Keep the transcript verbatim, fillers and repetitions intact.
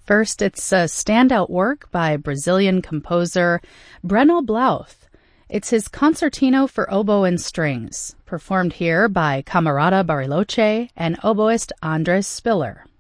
First, it's a standout work by Brazilian composer Breno Blauth. It's his concertino for oboe and strings, performed here by Camerata Bariloche and oboist Andres Spiller.